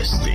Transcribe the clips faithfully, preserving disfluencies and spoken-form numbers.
Vijesti.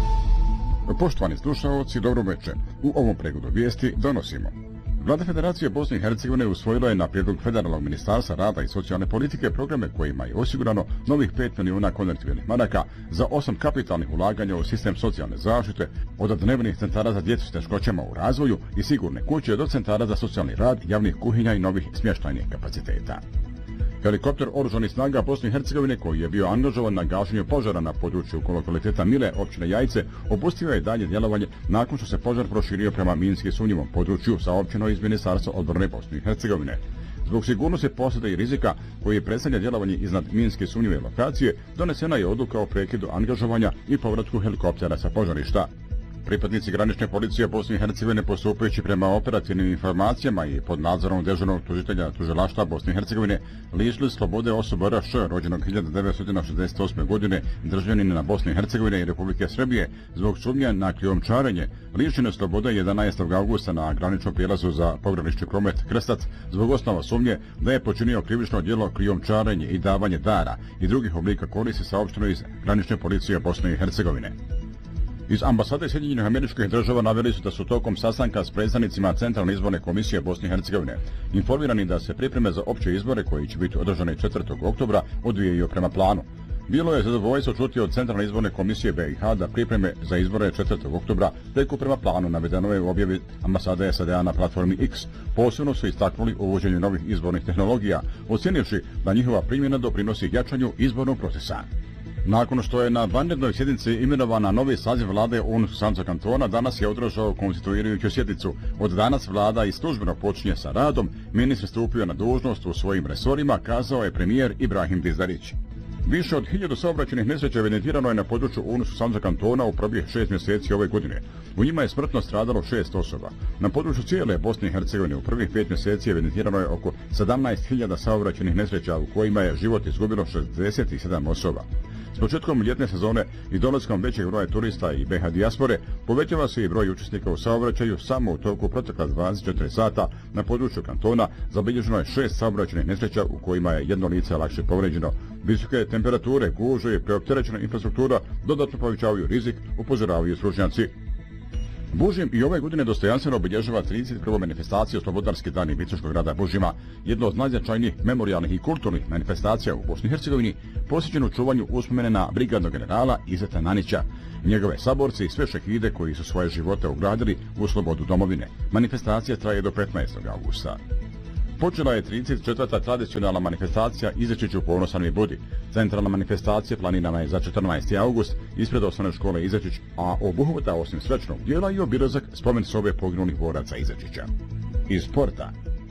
Poštovani slušaoci, dobro večer. U ovom pregledu vijesti donosimo. Vlada Federacije Bosne i Hercegovine usvojila je na prijedlog Federalnog ministarstva rada i socijalne politike programe kojima je osigurano novih pet milijuna konvertibilnih maraka za osam kapitalnih ulaganja u sistem socijalne zaštite, od dnevnih centara za djecu s teškoćama u razvoju i sigurne kuće do centara za socijalni rad, javnih kuhinja i novih smještajnih kapaciteta. Helikopter Oružanih snaga Bosne i Hercegovine koji je bio angažovan na gašenju požara na području lokaliteta Mile, općine Jajce, opustio je dalje djelovanje nakon što se požar proširio prema minski sumnjivom području, saopćeno iz Ministarstva odbrane Bosne i Hercegovine. Zbog sigurnosti posjede i rizika koji predstavlja djelovanje iznad minske sumnjive lokacije, donesena je odluka o prekidu angažovanja i povratku helikoptera sa požarišta. Pripadnici granične policije Bosne i Hercegovine, postupajući prema operativnim informacijama i pod nadzorom dežurnog tužitelja tužilaštva Bosne i Hercegovine, lišili slobode osoba R Š rođenog hiljadu devetsto šezdeset osme. godine, državljanina Bosne i Hercegovine i Republike Srbije, zbog sumnje na krijumčarenje, lišene slobode jedanaestog augusta na graničnom prijelazu za pogranični promet Krstac zbog osnova sumnje da je počinio krivično djelo krijumčarenje i davanje dara i drugih oblika koristi, saopšteno iz granične policije Bosne i Hercegovine. Iz ambasade Sjedinjenih Američkih Država naveli su da su tokom sastanka s predstavnicima Centralne izborne komisije Bosne i Hercegovine informirani da se pripreme za opće izbore koji će biti održane četvrtog oktobra odvijaju prema planu. Bilo je zadovoljstvo čuti od Centralne izborne komisije B i H da pripreme za izbore četvrtog oktobra teku prema planu, navedeno je u objavi ambasade S A D A na platformi X. Posebno su istaknuli uvođenju novih izbornih tehnologija, ocjenivši da njihova primjena doprinosi jačanju izbornog procesa. Nakon što je na vanrednoj sjednici imenovana novi saziv vlade U N Sandžak kantona, danas je održao konstituirajuću sjednicu. Od danas vlada i službeno počinje sa radom, ministar stupio na dužnost u svojim resorima, kazao je premijer Ibrahim Dizdarić. Više od hiljadu saobraćajnih nesreća evidentirano je na području U N Sandžak kantona u prvih šest mjeseci ove godine. U njima je smrtno stradalo šest osoba. Na području cijele Bosne i Hercegovine u prvih pet mjeseci evidentirano je oko sedamnaest hiljada saobraćajnih nesreća u kojima je život izgubilo šezdeset sedam osoba. S početkom ljetne sezone i dolaskom većeg broja turista i B H dijaspore povećava se i broj učesnika u saobraćaju. Samo u toku protekla dvadeset četiri sata na području kantona zabilježeno je šest saobraćajnih nesreća u kojima je jedno lice lakše povređeno. Visoke temperature, gužve i preopterećena infrastruktura dodatno povećavaju rizik, upozoravaju stručnjaci. Bužim i ove godine dostojanstveno obilježava trideset prvu manifestaciju Slobodarski dani Visočkog grada Bužima, jedno od najznačajnijih memorijalnih i kulturnih manifestacija u Bosni i Hercegovini, posvećenu čuvanju uspomene na brigadnog generala Izeta Nanića, njegove saborci i sve šehide koji su svoje živote ugradili u slobodu domovine. Manifestacija traje do petnaestog augusta. Počela je trideset četvrta tradicionalna manifestacija Izečiću ponosan mi budi. Centralna manifestacija planirana je za četrnaesti august ispred osnovne škole Izečić, a obuhvata osim svečanog dijela i obilazak spomen sobe poginulih boraca Izečića. Iz sporta.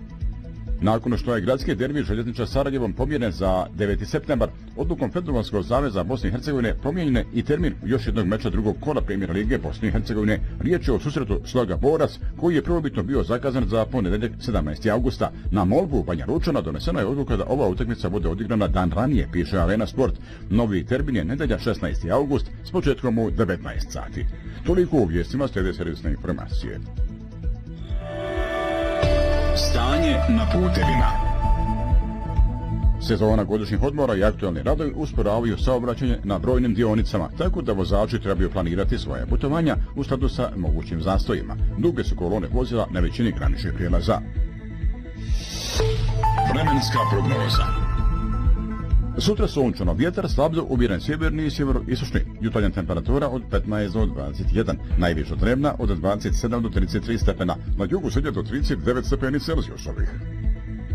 Nakon što je gradski derbi Željezničar Sarajevom pomjeren za deveti septembar, odlukom Federalnog saveza Bosne i Hercegovine promijenjen je i termin još jednog meča drugog kola Premijer Lige Bosne i Hercegovine. Riječ je o susretu Sloga Borac, koji je prvobitno bio zakazan za ponedjeljak sedamnaestog augusta. Na molbu Banja Lučana donesena je odluka da ova utakmica bude odigrana dan ranije, piše Arena Sport. Novi termin je nedjelja šesnaesti august s početkom u devetnaest sati. Toliko u vijestima, slijede servisne informacije. Stanje na putevima. Sezona godišnjih odmora i aktualni radovi usporavaju saobraćanje na brojnim dionicama, tako da vozači trebaju planirati svoje putovanja u skladu sa mogućim zastojima. Duge su kolone vozila na većini graničnih prijelaza. Vremenska prognoza. Sutra sunčano, vjetar slabzo umjeren sjeverni i sjeveroistočni, jutarnja temperatura od petnaest do dvadeset jedan, najviša dnevna od dvadeset sedam do trideset tri stepena, na jugu srednja do trideset devet stepeni Celzijusovih.